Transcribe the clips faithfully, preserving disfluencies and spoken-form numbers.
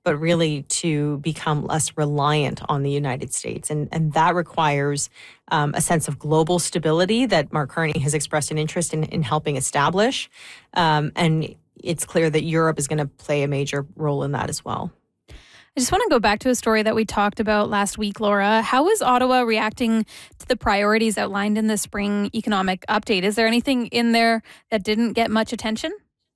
but really to become less reliant on the United States. And, and that requires um, a sense of global stability that Mark Carney has expressed an interest in, in helping establish. Um, and it's clear that Europe is going to play a major role in that as well. I just want to go back to a story that we talked about last week, Laura. How is Ottawa reacting to the priorities outlined in the spring economic update? Is there anything in there that didn't get much attention?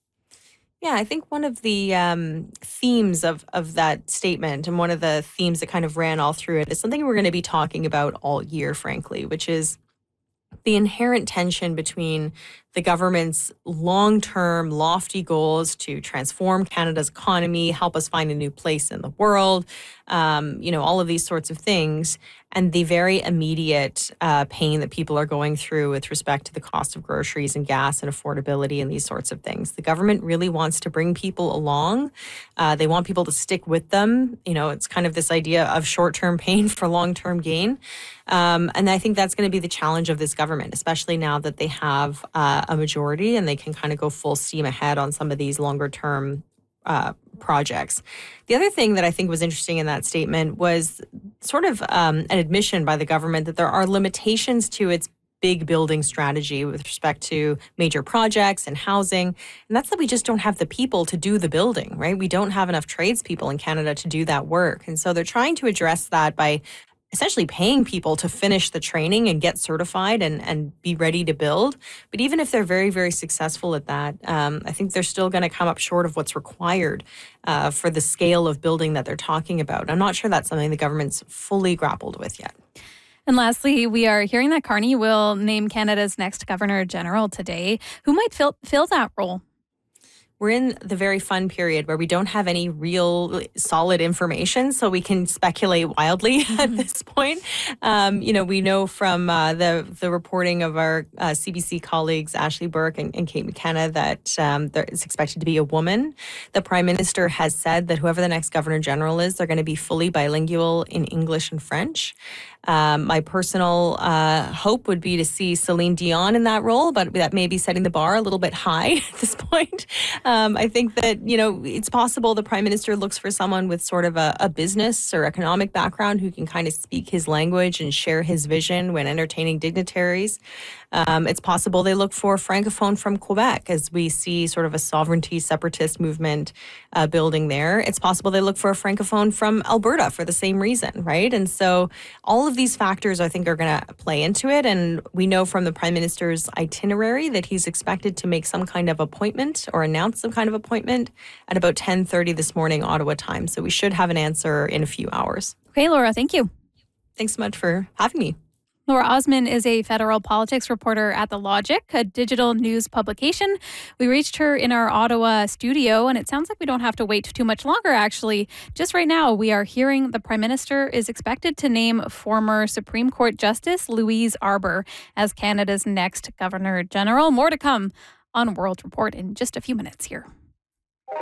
Yeah, I think one of the um, themes of, of that statement, and one of the themes that kind of ran all through it, is something we're going to be talking about all year, frankly, which is the inherent tension between the government's long-term lofty goals to transform Canada's economy, help us find a new place in the world, um, you know, all of these sorts of things, and the very immediate uh, pain that people are going through with respect to the cost of groceries and gas and affordability and these sorts of things. The government really wants to bring people along. Uh, they want people to stick with them. You know, it's kind of this idea of short-term pain for long-term gain. Um, and I think that's going to be the challenge of this government, especially now that they have uh, a majority and they can kind of go full steam ahead on some of these longer term uh, projects. The other thing that I think was interesting in that statement was sort of um, an admission by the government that there are limitations to its big building strategy with respect to major projects and housing. And that's that we just don't have the people to do the building, right? We don't have enough tradespeople in Canada to do that work. And so they're trying to address that by essentially paying people to finish the training and get certified and, and be ready to build. But even if they're very, very successful at that, um, I think they're still going to come up short of what's required uh, for the scale of building that they're talking about. I'm not sure that's something the government's fully grappled with yet. And lastly, we are hearing that Carney will name Canada's next Governor General today. Who might fill, fill that role? We're in the very fun period where we don't have any real solid information, so we can speculate wildly mm-hmm. at this point. Um, you know, we know from uh, the the reporting of our uh, C B C colleagues, Ashley Burke and, and Kate McKenna, that um, there is expected to be a woman. The Prime Minister has said that whoever the next Governor General is, they're going to be fully bilingual in English and French. Um, my personal uh, hope would be to see Celine Dion in that role, but that may be setting the bar a little bit high at this point. Um, I think that, you know, it's possible the Prime Minister looks for someone with sort of a, a business or economic background who can kind of speak his language and share his vision when entertaining dignitaries. Um, it's possible they look for a francophone from Quebec as we see sort of a sovereignty separatist movement uh, building there. It's possible they look for a francophone from Alberta for the same reason, right? And so all of these factors, I think, are going to play into it. And we know from the Prime Minister's itinerary that he's expected to make some kind of appointment or announce some kind of appointment at about ten thirty this morning, Ottawa time. So we should have an answer in a few hours. Okay, Laura, thank you. Thanks so much for having me. Laura Osman is a federal politics reporter at The Logic, a digital news publication. We reached her in our Ottawa studio, and it sounds like we don't have to wait too much longer, actually. Just right now, we are hearing the Prime Minister is expected to name former Supreme Court Justice Louise Arbour as Canada's next Governor General. More to come on World Report in just a few minutes here.